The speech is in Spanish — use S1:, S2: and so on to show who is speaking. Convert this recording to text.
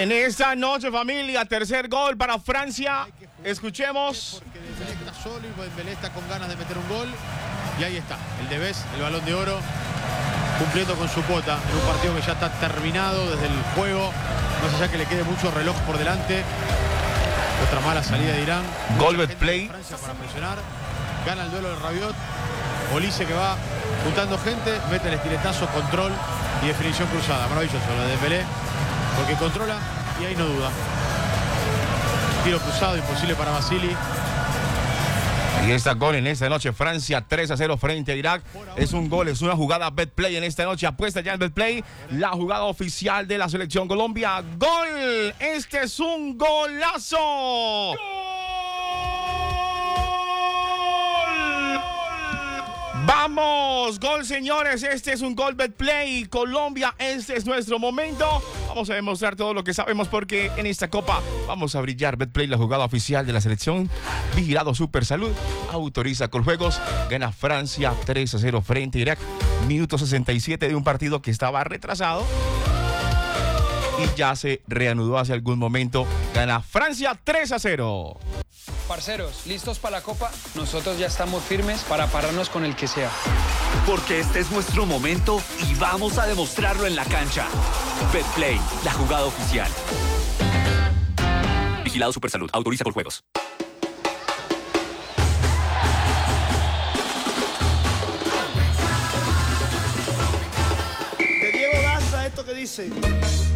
S1: En esta noche, familia, tercer gol para Francia. Escuchemos.
S2: Porque Dembélé está solo y Dembélé está con ganas de meter un gol. Y ahí está, el Debes, el Balón de Oro, cumpliendo con su cuota en un partido que ya está terminado desde el juego. Más allá que le quede mucho reloj por delante. Otra mala salida de Irán.
S1: Gol Betplay.
S2: Francia para presionar. Gana el duelo de Rabiot. Olise que va juntando gente, mete el estiletazo, control y definición cruzada. Maravilloso lo de Dembélé, porque controla y ahí no duda. Tiro cruzado, imposible para Basili.
S1: Y está gol en esta noche. Francia 3-0 frente a Irak. Es un gol, es una jugada Betplay en esta noche. Apuesta ya en Betplay. La jugada oficial de la selección Colombia. ¡Gol! Este es un golazo. ¡Vamos! ¡Gol, señores! Este es un gol Betplay. Colombia, este es nuestro momento. Vamos a demostrar todo lo que sabemos porque en esta copa vamos a brillar. Betplay, la jugada oficial de la selección. Vigilado Super Salud. Autoriza Coljuegos. Gana Francia 3-0 frente a Irak. Minuto 67 de un partido que estaba retrasado. Y ya se reanudó hace algún momento. Gana Francia 3-0.
S3: Parceros, ¿listos para la Copa? Nosotros ya estamos firmes para pararnos con el que sea.
S4: Porque este es nuestro momento y vamos a demostrarlo en la cancha. Betplay, la jugada oficial. Vigilado Supersalud. Autoriza Coljuegos.
S5: De Diego Daza, esto que dice.